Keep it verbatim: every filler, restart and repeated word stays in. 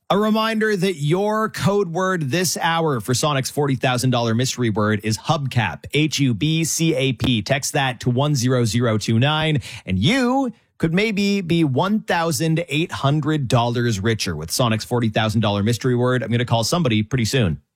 A reminder that your code word this hour for Sonic's forty thousand dollars mystery word is hubcap, H U B C A P. Text that to one zero zero two nine, and you could maybe be one thousand eight hundred dollars richer with Sonic's forty thousand dollars mystery word. I'm going to call somebody pretty soon.